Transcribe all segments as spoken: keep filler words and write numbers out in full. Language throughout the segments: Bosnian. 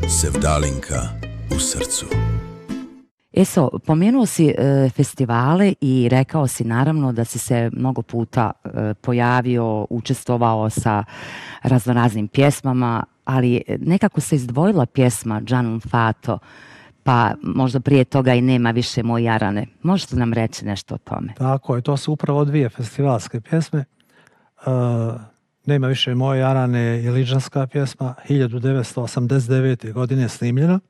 Sevdalinka u srcu. Eso, pomenuo si e, festivale i rekao si naravno da si se mnogo puta e, pojavio, učestvovao sa raznoraznim pjesmama, ali nekako se izdvojila pjesma Džanun Fato, pa možda prije toga i Nema više moj Jarane. Možete nam reći nešto o tome? Tako je, to su upravo dvije festivalske pjesme. Uh, Nema više moj Jarane je liđanska pjesma, hiljadu devetsto osamdeset devete. godine snimljena.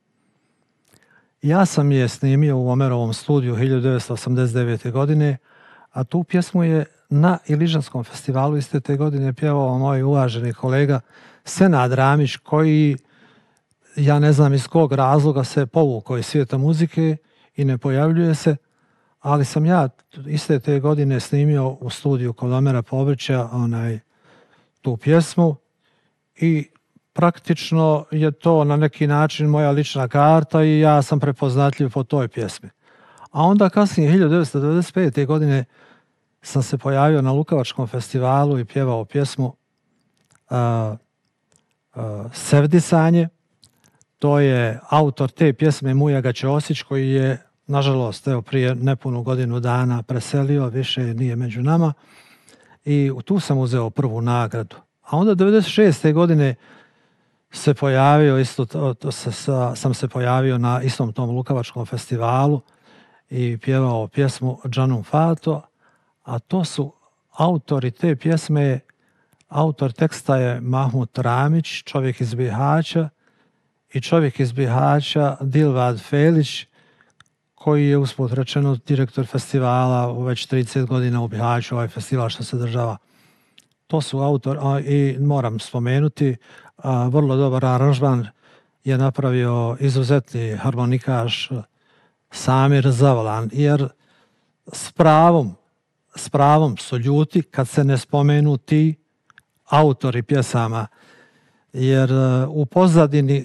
Ja sam je snimio u Omerovom studiju hiljadu devetsto osamdeset devete. godine, a tu pjesmu je na Iližanskom festivalu iste te godine pjevao moj uvaženi kolega Senad Ramić, koji, ja ne znam iz kog razloga, se povukao iz svijeta muzike i ne pojavljuje se, ali sam ja iste te godine snimio u studiju kod Omera Pobrića onaj, tu pjesmu i praktično je to na neki način moja lična karta i ja sam prepoznatljiv po toj pjesmi. A onda kasnije, hiljadu devetsto devedeset pete. godine, sam se pojavio na Lukavačkom festivalu i pjevao pjesmu uh, uh, Sevdisanje. To je autor te pjesme Mujaga Ćosić, koji je, nažalost, evo, prije nepunu godinu dana preselio, više nije među nama. I tu sam uzeo prvu nagradu. A onda devedeset šeste. godine se pojavio, isto, to, to, sa, sam se pojavio na istom tom Lukavačkom festivalu i pjevao pjesmu Džanun Fato, a to su autori te pjesme, autor teksta je Mahmut Ramić, čovjek iz Bihaća, i čovjek iz Bihaća Dilvad Felić, koji je usput rečeno direktor festivala već trideset godina u Bihaću, ovaj festival što se država. To su autor, a, i moram spomenuti, a, vrlo dobar aranžman je napravio izuzetni harmonikaš Samir Zavolan, jer s pravom, s pravom su ljuti kad se ne spomenu ti autori pjesama, jer u pozadini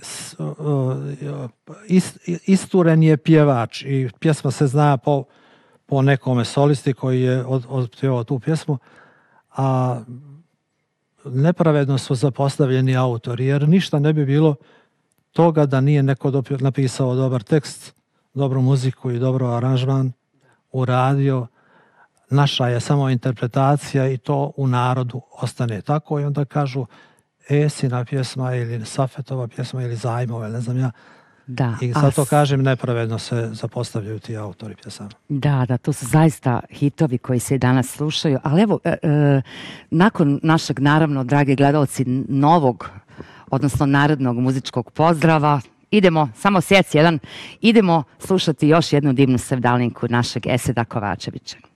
isturen je pjevač i pjesma se zna po, po nekome solisti koji je otpjevao tu pjesmu, a nepravedno su zapostavljeni autori, jer ništa ne bi bilo toga da nije neko napisao dobar tekst, dobru muziku i dobro aranžman, uradio. Naša je samo interpretacija i to u narodu ostane tako i onda kažu Esina pjesma ili Safetova pjesma ili Zajmova, ne znam ja. Da, I sad to kažem, nepravedno se zapostavljaju ti autori pjesama. Da, da, to su zaista hitovi koji se i danas slušaju. Ali evo, e, e, nakon našeg, naravno, dragi gledalci, novog, odnosno narodnog muzičkog pozdrava, idemo, samo sjeci jedan, idemo slušati još jednu divnu sevdalinku našeg Eseda Kovačevića.